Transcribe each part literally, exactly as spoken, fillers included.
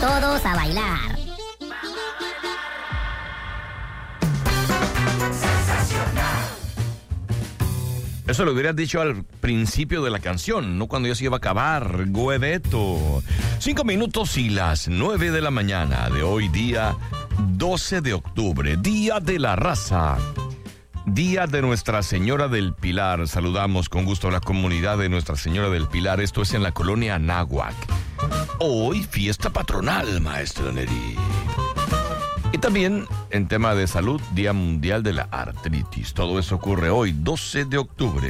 Todos a bailar. Eso lo hubieras dicho al principio de la canción, no cuando ya se iba a acabar. Gueveto. Cinco minutos y las nueve de la mañana de hoy, día doce de octubre, Día de la Raza. Día de Nuestra Señora del Pilar. Saludamos con gusto a la comunidad de Nuestra Señora del Pilar. Esto es en la colonia Anáhuac. Hoy, fiesta patronal, maestro Neri. Y también, en tema de salud, Día Mundial de la Artritis. Todo eso ocurre hoy, doce de octubre.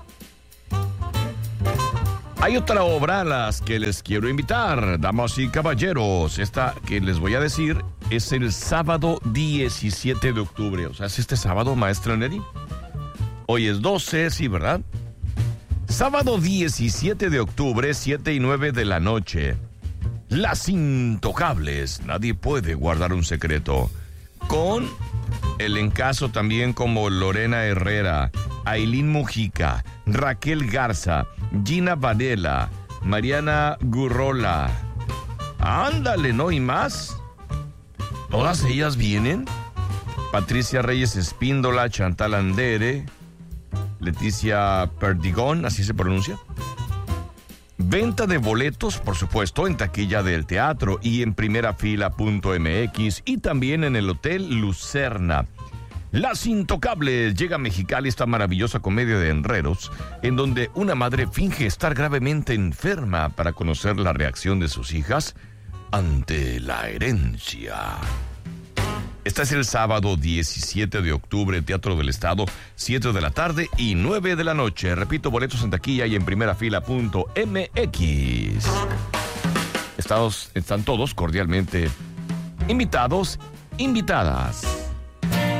Hay otra obra a las que les quiero invitar, damas y caballeros. Esta que les voy a decir es el sábado diecisiete de octubre. O sea, ¿es este sábado, maestra Neri? Hoy es doce, sí, ¿verdad? Sábado diecisiete de octubre, siete y nueve de la noche. Las Intocables, nadie puede guardar un secreto. Con el encaso también como Lorena Herrera, Ailín Mujica, Raquel Garza, Gina Varela, Mariana Gurrola. Ándale, ¿no? ¿Y más? ¿Todas ellas vienen? Patricia Reyes Espíndola, Chantal Andere, Leticia Perdigón, ¿así se pronuncia? Venta de boletos, por supuesto, en taquilla del teatro y en primerafila punto m x y también en el Hotel Lucerna. Las Intocables llega a Mexicali, esta maravillosa comedia de enredos, en donde una madre finge estar gravemente enferma para conocer la reacción de sus hijas ante la herencia. Esta es el sábado diecisiete de octubre, Teatro del Estado, siete de la tarde y nueve de la noche. Repito, boletos en taquilla y en primerafila punto m x. Estados, están todos cordialmente invitados, invitadas.